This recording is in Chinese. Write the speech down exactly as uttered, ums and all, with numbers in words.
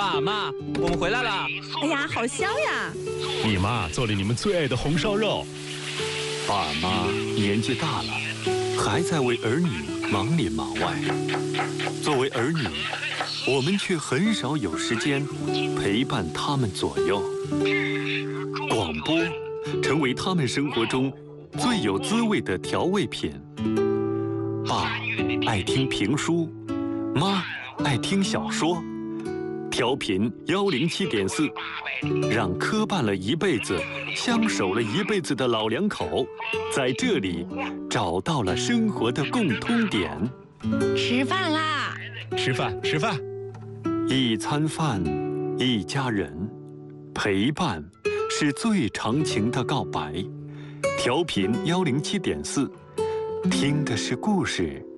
爸妈，我们回来了。 哎呀，好香呀！ 你妈做了你们最爱的红烧肉。 爸妈年纪大了，还在为儿女忙里忙外。作为儿女，我们却很少有时间陪伴他们左右。广播成为他们生活中最有滋味的调味品。爸爱听评书，妈爱听小说。调频幺零七点四，让磕绊了一辈子、相守了一辈子的老两口，在这里找到了生活的共通点。 吃饭啦！ 吃饭，吃饭。 一餐饭，一家人，陪伴是最长情的告白。调频幺零七点四，听的是故事，